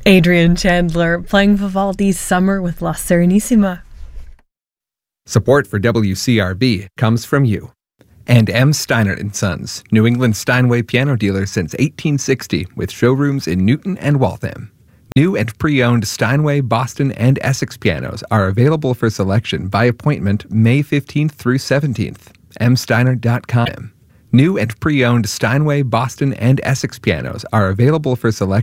Adrian Chandler playing Vivaldi's Summer with La Serenissima. Support for WCRB comes from you. And M. Steiner & Sons, New England Steinway piano dealer since 1860, with showrooms in Newton and Waltham. New and pre-owned Steinway, Boston, and Essex pianos are available for selection by appointment May 15th through 17th. msteiner.com. New and pre-owned Steinway, Boston, and Essex pianos are available for selection